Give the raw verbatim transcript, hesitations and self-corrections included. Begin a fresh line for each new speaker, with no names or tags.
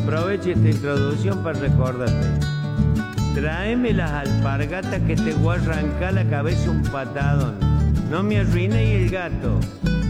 aprovecho esta introducción para recordarte. Tráeme las alpargatas que te voy a arrancar la cabeza un patadón. No me arruine el gato.